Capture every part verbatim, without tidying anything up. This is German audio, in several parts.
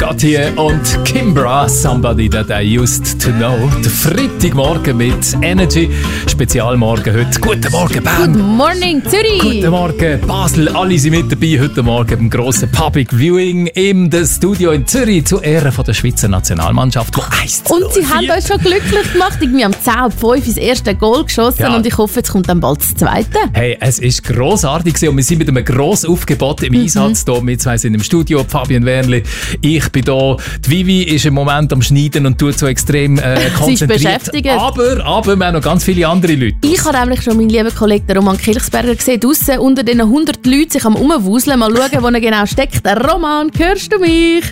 Gotye und Kimbra, Somebody That I Used To Know. Der Freitagmorgen mit Energy. Spezialmorgen heute. Guten Morgen, Bern. Good morning, Zürich. Guten Morgen, Basel. Alle sind mit dabei heute Morgen beim grossen Public Viewing im Studio in Zürich zu Ehren von der Schweizer Nationalmannschaft, die eins zu null Und sie haben uns schon glücklich gemacht. Wir haben zehn auf fünf das erste Goal geschossen ja. Und ich hoffe, jetzt kommt dann bald das zweite. Hey, es war grossartig und wir sind mit einem grossen Aufgebot im mhm. Einsatz hier. Wir zwei sind im Studio, Fabian Wernli, ich bin hier. Die Vivi ist im Moment am Schneiden und tut so extrem äh, konzentriert. Sie ist beschäftigt. Aber, aber wir haben noch ganz viele andere Leute. Ich habe nämlich schon meinen lieben Kollegen Roman Kilchsberger gesehen, draussen unter den hundert Leuten sich am Rumwuseln. Mal schauen, wo er genau steckt. Roman, hörst du mich?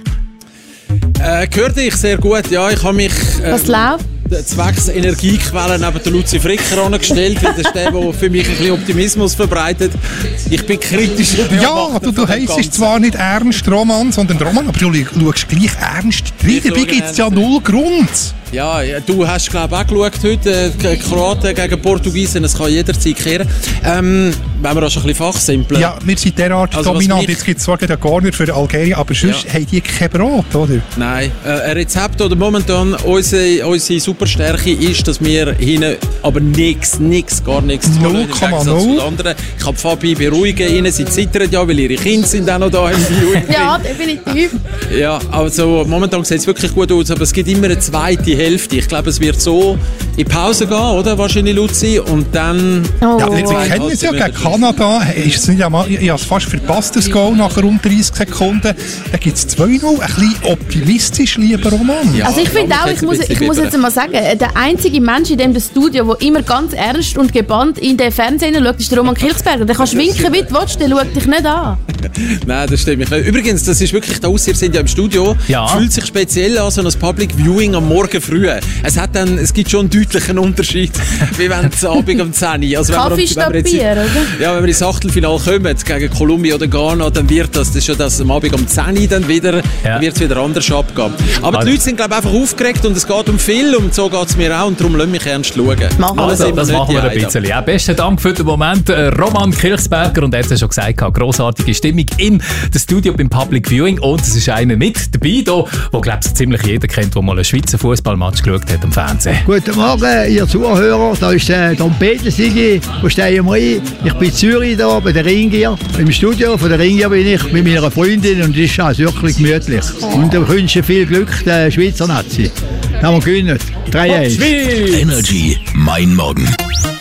Äh, hör dich sehr gut, ja. Ich habe mich... Äh, Was läuft? Zwecks Energiequellen neben den Luzi Fricker angestellt, weil das ist der, der für mich ein bisschen Optimismus verbreitet. Ich bin kritisch. Ja, du, du heisst es zwar nicht Ernst Roman, sondern Roman, aber du schaust gleich ernst rein. Dabei gibt es ja null Grund. Ja, ja, du hast glaube ich auch geschaut heute, äh, Kroaten gegen Portugiesen, es kann jederzeit kehren. Ähm, wenn wir auch schon ein bisschen fachsimpeln. Ja, wir sind derart also, dominant, mich... jetzt gibt es zwar den Corner für Algerien, aber sonst ja. haben die kein Brot, oder? Nein, äh, ein Rezept oder momentan unsere, unsere Superstärke ist, dass wir hinten aber nichts, nichts, gar nichts zu null Komma null. Ich kann Fabi beruhigen, ihnen, sie zittern ja, weil ihre Kinder sind auch noch da im Viewing. Ja, definitiv. Ja, also momentan sieht es wirklich gut aus, aber es gibt immer eine zweite Hälfte. Ich glaube, es wird so in Pause gehen, oder? Wahrscheinlich, Luzi. Und dann... Oh. Ja, wir kennen es ja gegen Kanada. Ist es nicht einmal, ich habe es fast verpasst, das Goal nach rund dreißig Sekunden. Da gibt es zwei null. Ein bisschen optimistisch, lieber Roman. Ja, also ich finde auch, ich muss, ich muss jetzt mal sagen, der einzige Mensch in dem Studio, der immer ganz ernst und gebannt in den Fernsehen schaut, ist der Roman Kilchsberger. Der kann schwinken, wie du willst, der schaut dich nicht an. Nein, das stimmt nicht. Übrigens, das ist wirklich da aus, wir sind ja im Studio. Ja. Fühlt sich speziell an, so ein Public Viewing am Morgen früh. Es, hat dann, es gibt schon einen deutlichen Unterschied, wie wenn es Abend um zehn Uhr. Also Kaffee statt Bier, oder? Ja, wenn wir ins Achtelfinale kommen, gegen Kolumbien oder Ghana, dann wird das, das ist schon das am Abend um zehn Uhr dann wieder, ja. wird es wieder anders abgehen. Aber also. Die Leute sind, glaube ich, einfach aufgeregt und es geht um viel und so geht es mir auch und darum lass mich ernst schauen. Machen also, wir das machen wir ein bisschen. Ja, besten Dank für den Moment, Roman Kilchsberger, und er hat es schon gesagt, grossartige Stimmung im Studio beim Public Viewing, und es ist einer mit dabei, der, glaube ich, ziemlich jeder kennt, der mal einen Schweizer Fußballmatch geschaut hat am Fernsehen. Guten Morgen, ihr Zuhörer, da ist der Trompetensigi, wo stehen wir ein? Ich bin in Zürich da bei der Ringier, im Studio von der Ringier bin ich mit meiner Freundin und es ist auch wirklich gemütlich. Und ich wünsche viel Glück der Schweizer Nazi. Da haben wir gewonnen. drei eins. Energy, mein Morgen.